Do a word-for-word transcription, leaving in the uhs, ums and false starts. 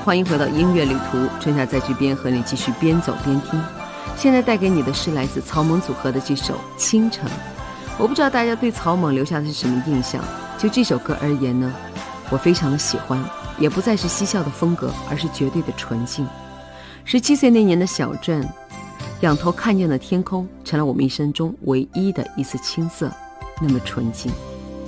欢迎回到音乐旅途，春夏在这边和你继续边走边听。现在带给你的是来自草蜢组合的这首《倾城》。我不知道大家对草蜢留下的是什么印象，就这首歌而言呢，我非常的喜欢，也不再是嬉笑的风格，而是绝对的纯净。十七岁那年的小镇，仰头看见的天空成了我们一生中唯一的一丝青涩，那么纯净。